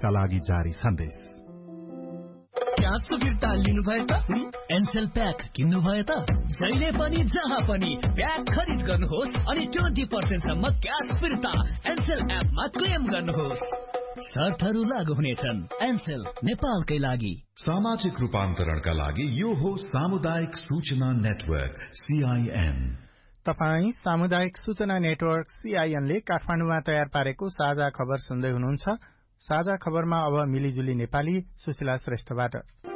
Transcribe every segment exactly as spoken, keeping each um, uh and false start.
भेटका लागि जारी सन्देश। क्यासको फिर्ता लिनुभयो त? एनसेल प्याक किन्नुभयो त? जहिले पनि जहाँ पनि प्याक खरिद गर्नुहोस् अनि ट्वेन्टी पर्सेन्ट सम्म क्यास फिर्ता एनसेल एपमा क्लेम गर्नुहोस्। शर्तहरू लागू हुनेछन्। एनसेल नेपालकै लागि। सामाजिक रूपान्तरणका लागि यो हो सामुदायिक सूचना नेटवर्क सीआईएन। तपाई सामुदायिक सूचना नेटवर्क सीआईएन ले काठमाडौँमा तयार पारेको साझा खबर सुन्दै हुनुहुन्छ। साझा खबरमा अब मिलिजुली नेपाली सुशीला श्रेष्ठबाट।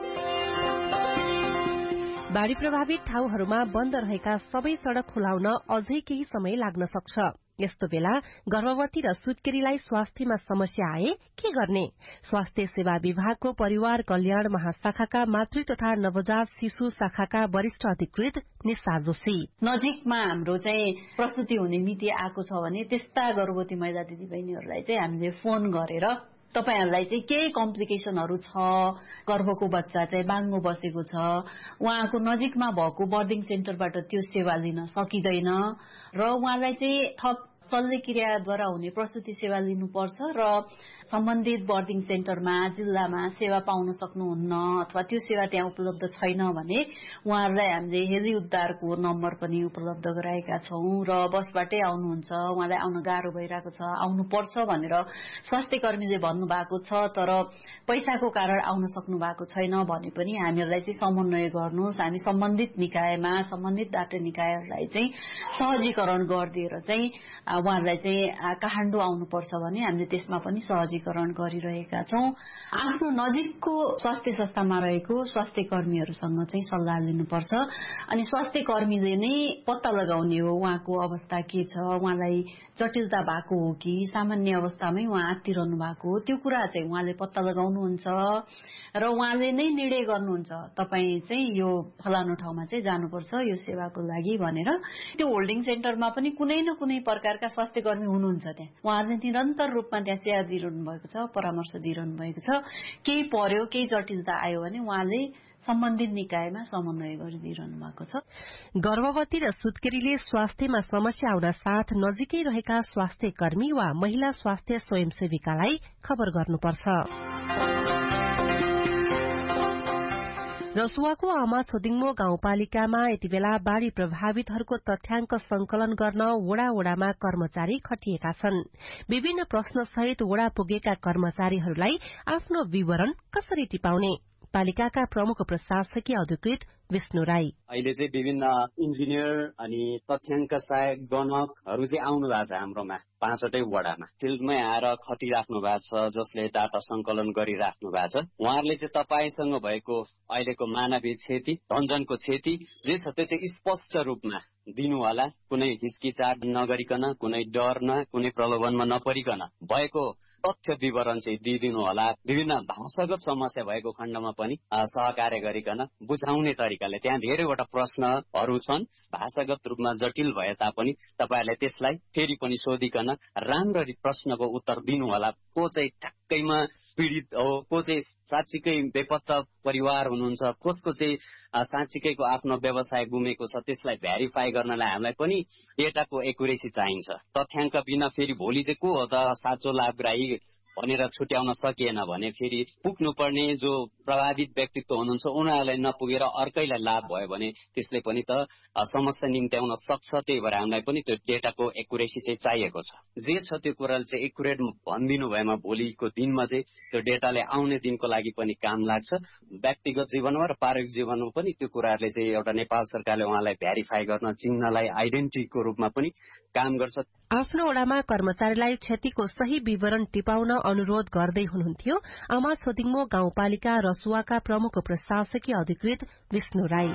बाढ़ी प्रभावित ठाउँहरूमा बन्द रहेका सबै सड़क खुलाउन अझै केही समय लाग्न सक्छ। यस्तो बेला गर्भवती र सुत्केरीलाई स्वास्थ्यमा समस्या आए के गर्ने? स्वास्थ्य सेवा विभागको परिवार कल्याण महाशाखाका मातृ तथा नवजात शिशु शाखाका वरिष्ठ अधिकृत निशा जोशी, नजिकमा हाम्रो चाहिँ प्रस्तुति हुने मिति आएको छ भने त्यस्ता गर्भवती महिला दिदीबहिनीहरूलाई चाहिँ हामीले फोन गरेर तपाईहरुलाई चाहिँ केही कम्प्लिकेशनहरू छ, गर्भको बच्चा चाहिँ बाङ्गो बसेको छ, उहाँको नजिकमा भएको बर्डिङ सेन्टरबाट त्यो सेवा लिन सकिदैन र उहाँलाई चाहिँ थप शल्यक्रियाद्वारा हुने प्रसुति सेवा लिनुपर्छ र सम्बन्धित बर्डिङ सेन्टरमा जिल्लामा सेवा पाउन सक्नुहुन्न अथवा त्यो सेवा त्यहाँ उपलब्ध छैन भने उहाँहरूलाई हामीले हेली उद्धारको नम्बर पनि उपलब्ध गराएका छौं र बसबाटै आउनुहुन्छ, उहाँलाई आउन गाह्रो भइरहेको छ, आउनुपर्छ भनेर स्वास्थ्य कर्मीले भन्नुभएको छ तर पैसाको कारण आउन सक्नु भएको छैन भने पनि हामीहरूलाई चाहिँ समन्वय गर्नुहोस्, हामी सम्बन्धित निकायमा सम्बन्धित डाक्टर निकायहरूलाई चाहिँ सहजीकरण गरिदिएर चाहिँ उहाँहरूलाई चाहिँ काठमाडौँ आउनुपर्छ भने हामीले त्यसमा पनि सहजीकरण गरिरहेका छौं। आफ्नो नजिकको स्वास्थ्य संस्थामा रहेको स्वास्थ्य कर्मीहरूसँग चाहिँ सल्लाह लिनुपर्छ अनि स्वास्थ्य कर्मीले नै पत्ता लगाउने हो उहाँको अवस्था के छ, उहाँलाई जटिलता भएको हो कि सामान्य अवस्थामै उहाँ आत्तिरहनु भएको हो, त्यो कुरा चाहिँ उहाँले पत्ता लगाउनुहुन्छ र उहाँले नै निर्णय गर्नुहुन्छ तपाई चाहिँ यो फलानु ठाउँमा चाहिँ जानुपर्छ यो सेवाको लागि भनेर। त्यो होल्डिङ सेन्टरमा पनि कुनै न कुनै प्रकारका स्वास्थ्य कर्मी हुनुहुन्छ, त्यहाँ उहाँहरूले निरन्तर रूपमा त्यहाँ सेवा दिइरहनु भएको छ, परामर्श दिइरहनु भएको छ। केही पर्यो केही जटिलता आयो भने उहाँले सम्बन्धित निकायमा समन्वय गरिदिइरहनु भएको छ। गर्भवती र सुत्केरीले स्वास्थ्यमा समस्या आउन साथ नजिकै रहेका स्वास्थ्य कर्मी वा महिला स्वास्थ्य स्वयंसेविकालाई खबर गर्नुपर्छ। रसुवाको आमा छोदिङमो गाउँपालिकामा यति बेला बाढ़ी प्रभावितहरूको तथ्याङ्क संकलन गर्न वडा वडामा कर्मचारी खटिएका छन्। विभिन्न प्रश्न सहित वडा पुगेका कर्मचारीहरूलाई आफ्नो विवरण कसरी टिपाउने? पालिकाका प्रमुख प्रशासकीय अधिकृत विष्णु राई, अहिले चाहिँ विभिन्न इन्जिनियर अनि तथ्याङ्क सहायक गणकहरू चाहिँ आउनु भएको छ हाम्रोमा पाँचवटै वडामा फिल्डमै आएर खटिराख्नु भएको छ, जसले डाटा संकलन गरिराख्नु भएको छ। उहाँहरूले चाहिँ तपाईसँग भएको अहिलेको मानवीय क्षति धनजनको क्षति जे छ त्यो चाहिँ स्पष्ट रूपमा दिनु होला, कुनै हिचकिचाट नगरिकन, कुनै डर न कुनै प्रलोभनमा नपरिकन भएको तथ्य विवरण चाहिँ दिइदिनु होला। विभिन्न भाषागत समस्या भएको खण्डमा पनि सहकार्य गरिकन बुझाउने तरिकाले त्यहाँ धेरैवटा प्रश्नहरू छन्, भाषागत रूपमा जटिल भए तापनि तपाईहरुले त्यसलाई फेरि पनि सोधिकन राम्ररी प्रश्नको उत्तर दिनु होला। को चाहिँ ठ्याक्कैमा पीडित हो, को चाहिँ साँच्चीकै बेपत्ता परिवार हुनुहुन्छ, कसको चाहिँ साँच्चीकैको आफ्नो व्यवसाय गुमेको छ, त्यसलाई भेरिफाई गर्नलाई हामीलाई पनि डेटाको एकुरेसी चाहिन्छ। तथ्याङ्क बिना फेरि भोलि चाहिँ को हो त साँचो लाभग्राही भनेर छुट्याउन सकिएन भने फेरि पुग्नुपर्ने जो प्रभावित व्यक्तित्व हुनुहुन्छ उनीहरूलाई नपुगेर अर्कैलाई लाभ भयो भने त्यसले पनि त समस्या निम्त्याउन सक्छ। त्यही भएर हामीलाई पनि त्यो डेटाको एकुरेसी चाहिँ चाहिएको छ। जे छ त्यो कुराले चाहिँ एकुरेट भनिदिनु भएमा भोलिको दिनमा चाहिँ त्यो डेटाले आउने दिनको लागि पनि काम लाग्छ। व्यक्तिगत जीवनमा र पारिवारिक जीवनमा पनि त्यो कुराहरूले चाहिँ एउटा नेपाल सरकारले उहाँलाई भेरिफाई गर्न चिन्हलाई आइडेन्टिटीको रूपमा पनि काम गर्छ। आफ्नो वडामा कर्मचारीलाई क्षतिको सही विवरण टिपाउन अनुरोध गर्दै हुनुहुन्थ्यो आमा छोदिङमो गाउँपालिका रसुवाका प्रमुख प्रशासकीय अधिकृत विष्णु राई।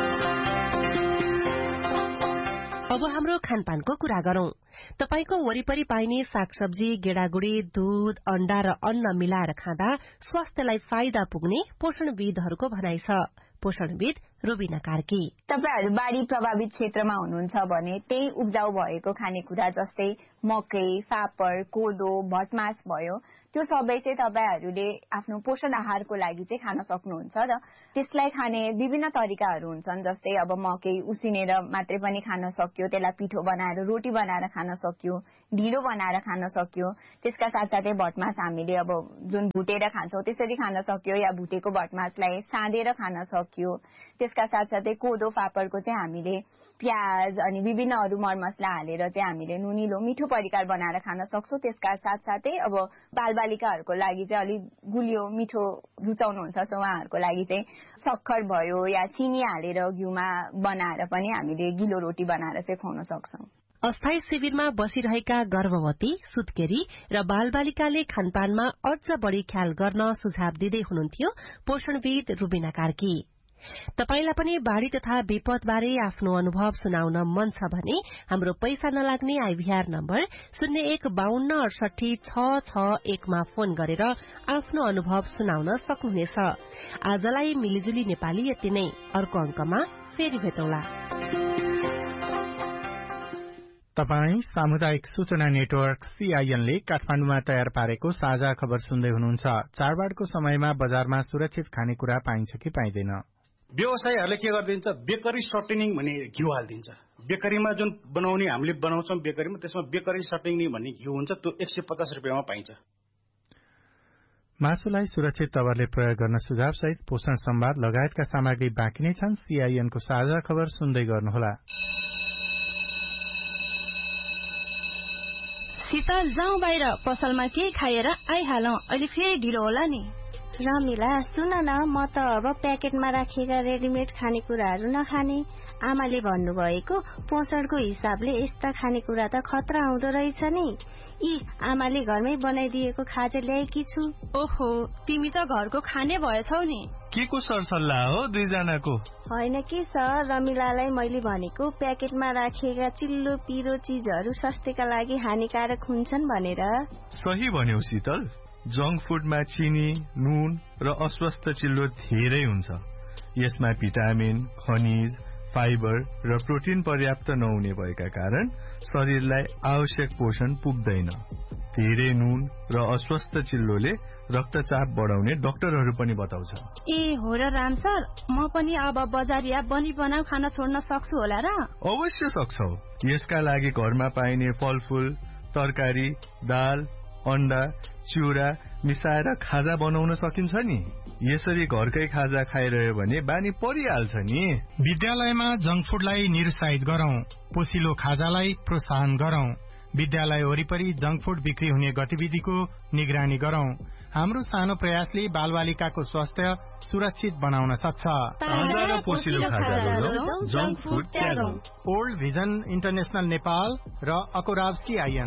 अब हाम्रो खानपानको कुरा गरौं। तपाईको वरिपरि पाइने सागसब्जी, गेडागुडी, दूध, अण्डा र अन्न मिलाएर खाँदा स्वास्थ्यलाई फाइदा पुग्ने पोषणविदहरूको भनाइ छ। पोषणविद रुबिना कार्की। तपाईहरु बाढी प्रभावित क्षेत्रमा हुनुहुन्छ भने त्यही उब्जाउ भएको खानेकुरा जस्तै मकै, फापर, कोदो, भटमास भयो, त्यो सबै चाहिँ तपाईहरुले आफ्नो पोषण आहारको लागि चाहिँ खान सक्नुहुन्छ र त्यसलाई खाने विभिन्न तरिकाहरू हुन्छन्। जस्तै अब मकै उसिनेर मात्रै पनि खान सक्यो, त्यसलाई पिठो बनाएर रोटी बनाएर खान सक्यो, ढिँडो बनाएर खान सक्यो। त्यसका साथसाथै भटमास हामीले अब जुन भुटेर खान्छौं त्यसरी खान सक्यो या भुटेको भटमासलाई साँधेर खान सक्यो। त्यसका साथसाथै कोदो फापरको चाहिँ हामीले प्याज अनि विभिन्न अरू मरमसला हालेर चाहिँ हामीले नुनिलो मिठो परिकार बनाएर खान सक्छौं। त्यसका साथसाथै अब बालबालिकाहरूको लागि चाहिँ अलि गुलियो मिठो रुचाउनुहुन्छ सो उहाँहरूको लागि चाहिँ सक्खर भयो या चिनी हालेर घिउमा बनाएर पनि हामीले गिलो रोटी बनाएर चाहिँ खुवाउन सक्छौं। अस्थायी शिविरमा बसिरहेका गर्भवती, सुत्केरी र बालबालिकाले खानपानमा अझ बढ़ी ख्याल गर्न सुझाव दिँदै हुनुहुन्थ्यो पोषणविद रुबिना कार्की। तपाईलाई पनि बाढ़ी तथा विपदबारे आफ्नो अनुभव सुनाउन मन छ भने हाम्रो पैसा नलाग्ने आईभीआर नम्बर शून्य एक बाहन्न अडसठी छ छ एकमा फोन गरेर आफ्नो अनुभव सुनाउन सक्नुहुनेछ। आजलाई मिलिजुली नेपाली यति नै। अर्को अंकमा फेरि भेटौँला। तपाई सामुदायिक सूचना नेटवर्क सीआईएन ले काठमाडौँमा तयार पारेको साझा खबर सुन्दै हुनुहुन्छ। चाडबाडको समयमा बजारमा सुरक्षित खानेकुरा पाइन्छ कि पाइँदैन? व्यवसायीहरूले के गरिदिन्छ, बेकरी सर्टेनिङ भन्ने घिउ हालिदिन्छ। बेकरीमा जुन बनाउने हामीले बनाउँछौं बेकरीमा, त्यसमा बेकरी सर्टेनिङ भन्ने घिउ हुन्छ, त्यो एक सय पचास रुपियाँमा पाइन्छ। मासुलाई सुरक्षित तवरले प्रयोग गर्न सुझाव सहित पोषण संवाद लगायतका सामग्री बाँकी नै छन्। सीआईएनको साझा खबर सुन्दै गर्नुहोला। शीतल जाउँ बाहिर, पसलमा केही खाएर आइहालौं, अहिले फेरि ढिलो होला नि। रमिला सुन न, म त अब प्याकेटमा राखिएका रेडिमेड खानेकुराहरू नखाने। आमाले भन्नुभएको पोषणको हिसाबले यस्ता खानेकुरा त खतरा हुँदो रहेछ नि। यी आमाले घरमै बनाइदिएको खाजा ल्याएकी छु। ओहो, तिमी त घरको खाने भएछौ नि। के को सरसल्लाह हो दुईजनाको? होइन कि सर, रमिलालाई मैले भनेको प्याकेटमा राखिएका चिल्लो पिरो चीजहरू स्वास्थ्यका लागि हानिकारक हुन्छन् भनेर। सही भन्यौ शीतल। जंक फूडमा चिनी, नुन र अस्वस्थ चिल्लो धेरै हुन्छ। यसमा भिटामिन, खनिज, फाइबर र प्रोटिन पर्याप्त नहुने भएका कारण शरीरलाई आवश्यक पोषण पुग्दैन। धेरै नुन र अस्वस्थ चिल्लोले रक्तचाप बढाउने डाक्टरहरू पनि बताउँछ। ए हो र राम सर, म पनि अब बजारिया बनी बनाउ खाना छोड्न सक्छु होला र? अवश्य सक्छौ। यसका लागि घरमा पाइने फलफूल, तरकारी, दाल, अण्डा, चिउरा मिसाएर खाजा बनाउन सकिन्छ नि। यसरी घरकै खाजा खाइरह्यो भने बानी परिहाल्छ नि। विद्यालयमा जंक फूडलाई निरुत्साहित गरौं, पोसिलो खाजालाई प्रोत्साहन गरौं। विद्यालय वरिपरि जंक फूड बिक्री हुने गतिविधिको निगरानी गरौं। हाम्रो सानो प्रयासले बालबालिकाको स्वास्थ्य सुरक्षित बनाउन सक्छ। ओल्ड भिजन इन्टरनेशनल नेपाल र अकोराव सीआईएन।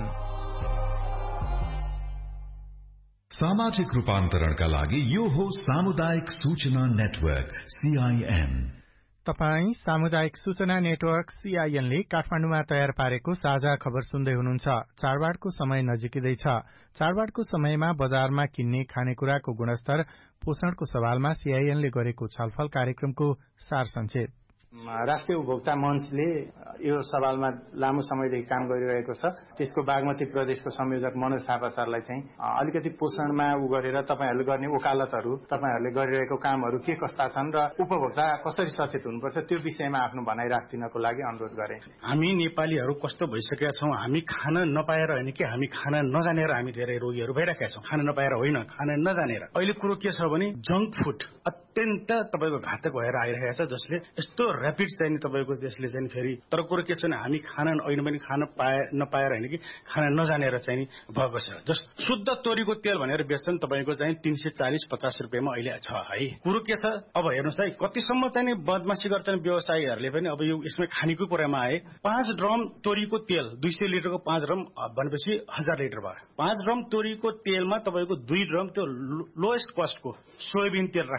सामाजिक रूपान्तरणका लागि यो हो सामुदायिक सूचना नेटवर्क सीआईएन। तपाई सामुदायिक सूचना नेटवर्क सीआईएन ले काठमाडौँमा तयार पारेको साझा खबर सुन्दै हुनुहुन्छ। चाडबाडको समय नजिकिँदैछ। चाडबाडको समयमा बजारमा किन्ने खानेकुराको गुणस्तर पोषणको सवालमा सीआईएन ले गरेको छलफल कार्यक्रमको सार संक्षेप। राष्ट्रिय उपभोक्ता मञ्चले यो सवालमा लामो समयदेखि काम गरिरहेको छ। त्यसको बागमती प्रदेशको संयोजक मनोज थापा सरलाई चाहिँ अलिकति पोषणमा उ गरेर तपाईहरुले गर्ने वकालतहरू, तपाईहरुले गरिरहेको कामहरू के कस्ता छन् र उपभोक्ता कसरी सचेत हुनुपर्छ त्यो विषयमा आफ्नो भनाइ राख्दिनको लागि अनुरोध गरे। हामी नेपालीहरू कस्तो भइसकेका छौं, हामी खान नपाएर होइन कि हामी खान नजानेर हामी धेरै रोगीहरू भइरहेका छौं। खान नपाएर होइन, खान नजानेर। अहिले कुरो के छ भने जंक फूड अत्यन्त तपाईको घातक भएर आइरहेको छ, जसले यस्तो र्यापिड चाहिँ नि तपाईको त्यसले चाहिँ फेरि। तर कुरो के छ भने हामी खान होइन पनि खान पाए नपाएर होइन कि खान नजानेर चाहिँ नि भएको छ। जस शुद्ध तोरीको तेल भनेर बेच्छन् तपाईको चाहिँ तीन सय चालीस पचास रुपियाँमा अहिले छ है। कुरो के छ, अब हेर्नुहोस् है कतिसम्म चाहिँ नि बदमासी गर्छन् व्यवसायीहरूले पनि। अब यो यसमा खानेको कुरामा आए, पाँच ड्रम तोरीको तेल दुई सय लिटरको पाँच ड्रम भनेपछि हजार लिटर भयो। पाँच ड्रम तोरीको तेलमा तपाईँको दुई ड्रम त्यो लोएस्ट कस्टको सोयाबिन तेल राखिदिन्छ।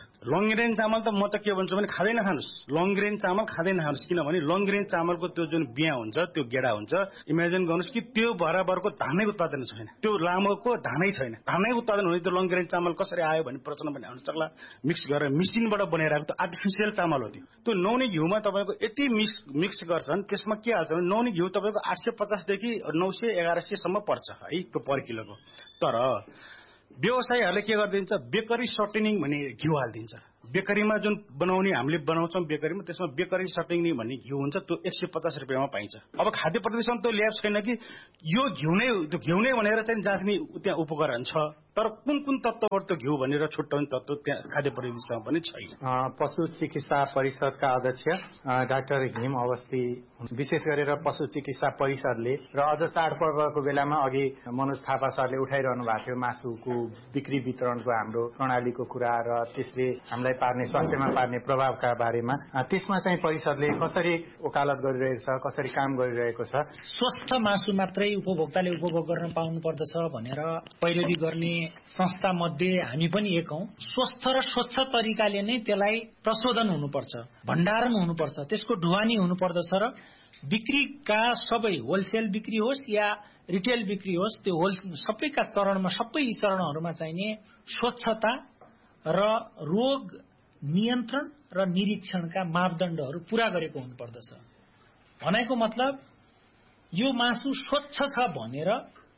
लङ ग्रेन चामल त म त के भन्छु भने खाँदै नखानुस्, लङ ग्रेन चामल खाँदै नखानुस्। किनभने लङ ग्रेन चामलको त्यो जुन बिहा हुन्छ, त्यो गेडा हुन्छ, इमेजिन गर्नुहोस् कि त्यो बराबरको धानै उत्पादन छैन, त्यो लामोको धानै छैन। धानै उत्पादन हुने त्यो लङ ग्रेन चामल कसरी आयो भन्ने प्रश्न पनि आउन सक्ला। मिक्स गरेर मेसिनबाट बनाइरहेको त्यो आर्टिफिसियल चामल हो। त्यो त्यो नुहाउने घिउमा तपाईँको यति मिक्स मिक्स गर्छन्, त्यसमा के हाल्छ भने नुहाउने घिउ तपाईँको आठ सय पचासदेखि नौ सय एघार सयसम्म पर्छ है पर किलोको। तर व्यवसायीहरूले के गरिदिन्छ, बेकरी सर्टेनिङ भन्ने घिउ हालिदिन्छ। बेकरीमा जुन बनाउने हामीले बनाउँछौँ बेकरीमा, त्यसमा बेकरी सर्टेनिङ भन्ने घिउ हुन्छ, त्यो एक सय पचास रुपियाँमा पाइन्छ। अब खाद्य प्रदूषण त्यो ल्याब छैन कि यो घिउ नै त्यो घिउ नै भनेर चाहिँ जाँच्ने त्यहाँ उपकरण छ, तर कुन कुन तत्त्वबाट त्यो घिउ भनेर छुट्याउने तत्त्व त्यहाँ खाद्य प्रदूषण पनि छैन। पशु चिकित्सा परिषदका अध्यक्ष डाक्टर हिम अवस्थी, विशेष गरेर पशु चिकित्सा परिषदले र अझ चाडपर्वको बेलामा अघि मनोज थापा सरले उठाइरहनु भएको थियो मासुको बिक्री वितरणको हाम्रो प्रणालीको कुरा र त्यसले हामीलाई पार्ने स्वास्थ्यमा पार्ने प्रभावका बारेमा, त्यसमा चाहिँ परिषदले कसरी वकालत गरिरहेको छ, कसरी काम गरिरहेको छ। स्वस्थ मासु मात्रै उपभोक्ताले उपभोग गर्न पाउनु पर्दछ भनेर पैरवी गर्ने संस्था मध्ये हामी पनि एक हौं। स्वस्थ र स्वच्छ तरिकाले नै त्यसलाई प्रशोधन हुनुपर्छ, भण्डारण हुनुपर्छ, त्यसको ढुवानी हुनुपर्दछ र बिक्रीका सबै होलसेल बिक्री होस् या रिटेल बिक्री होस्, त्यो होल सबैका चरणमा सबै चरणहरूमा चाहिने स्वच्छता र रोग नियन्त्रण र निरीक्षणका मापदण्डहरू पूरा गरेको हुनुपर्दछ। भनेको मतलब यो मासु स्वच्छ छ भनेर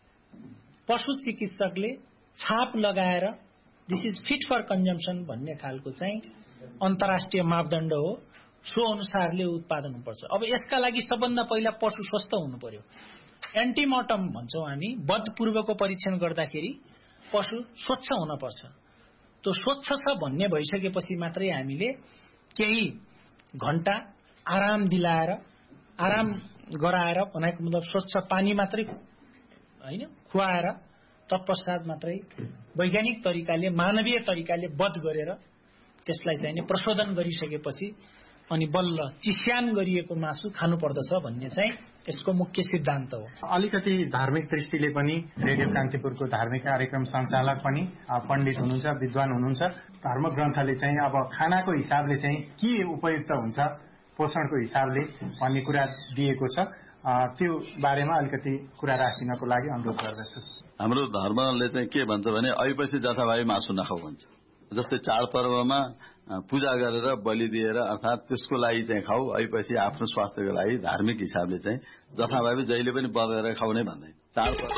पशु चिकित्सकले छाप लगाएर this is fit for consumption भन्ने खालको चाहिँ अन्तर्राष्ट्रिय मापदण्ड हो, सो अनुसारले उत्पादन हुनुपर्छ। अब यसका लागि सबभन्दा पहिला पशु स्वस्थ हुनु पर्यो। एन्टिमोर्टम भन्छौँ हामी, वध पूर्वको परीक्षण गर्दाखेरि पशु स्वच्छ हुन पर्छ। त्यो स्वच्छ छ भन्ने भइसकेपछि मात्रै हामीले केही घण्टा आराम दिलाएर आराम गराएर, भनेको मतलब स्वच्छ पानी मात्रै होइन खुवाएर तत्पश्चात मात्रै वैज्ञानिक तरिकाले मानवीय तरिकाले वध गरेर त्यसलाई चाहिँ प्रशोधन गरिसकेपछि अनि बल्ल चिस्यान गरिएको मासु खानु पर्दछ भन्ने चाहिँ यसको मुख्य सिद्धान्त हो। अलिकति धार्मिक दृष्टिले पनि रेडियो कान्तिपुरको धार्मिक कार्यक्रम सञ्चालक पनि पण्डित हुनुहुन्छ, विद्वान हुनुहुन्छ। धर्म ग्रन्थले चाहिँ अब खानाको हिसाबले चाहिँ के उपयुक्त हुन्छ पोषणको हिसाबले भन्ने कुरा दिएको छ, त्यो बारेमा अलिकति कुरा राखिनको लागि अनुरोध गर्दछु। हाम्रो धर्मले चाहिँ के भन्छ भने ऐपछि जथाभावी मासु नखाऊ भन्छ। जस्तै चाडपर्वमा पूजा गरेर बलि दिएर अर्थात् त्यसको लागि चाहिँ खाऊ, ऐपछि आफ्नो स्वास्थ्यको लागि धार्मिक हिसाबले चाहिँ जथाभावी जहिले पनि बध गरेर खाऊ नै भन्दैन। चाडपर्व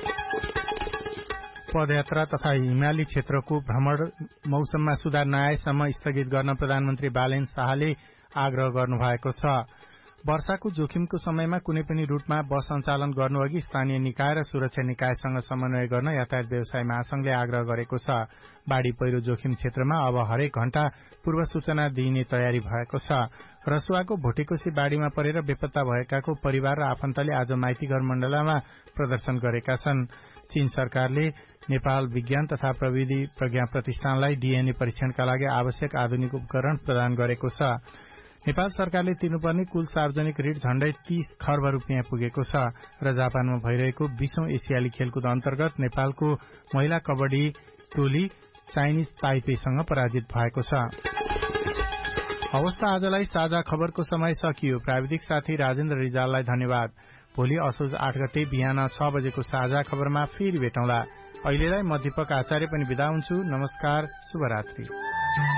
पदयात्रा तथा हिमाली क्षेत्रको भ्रमण मौसममा सुधार नआएसम्म स्थगित गर्न प्रधानमन्त्री बालेन शाहले आग्रह गर्नुभएको छ। वर्षाको जोखिमको समयमा कुनै पनि रूटमा बस सञ्चालन गर्नुअघि स्थानीय निकाय र सुरक्षा निकायसँग समन्वय गर्न यातायात व्यवसाय महासंघले आग्रह गरेको छ। बाढ़ी पहिरो जोखिम क्षेत्रमा अब हरेक घण्टा पूर्व सूचना दिइने तयारी भएको छ। रसुवाको भोटेकोशी बाढ़ीमा परेर बेपत्ता भएकाको परिवार र आफन्तले आज माइतीघर मण्डलामा प्रदर्शन गरेका छन्। चीन सरकारले नेपाल विज्ञान तथा प्रविधि प्रज्ञा प्रतिष्ठानलाई डीएनए परीक्षणका लागि आवश्यक आधुनिक उपकरण प्रदान गरेको छ। नेपाल सरकारले तिर्नुपर्ने कुल सार्वजनिक ऋण झण्डै तीस खर्ब रूपियाँ पुगेको छ र जापानमा भइरहेको बीसौं एसियाली खेलकुद अन्तर्गत नेपालको महिला कबड्डी टोली चाइनिज ताइपेसँग पराजित भएको छ। हवस् त आजलाई साझा खबरको समय सकियो। प्राविधिक साथी राजेन्द्र रिजाललाई धन्यवाद। भोलि असोज आठ गते बिहान छ बजेको साझा खबरमा फेरि भेटौँला। अहिलेलाई म दीपक आचार्य पनि बिदा हुन्छु। नमस्कार, शुभरात्रि।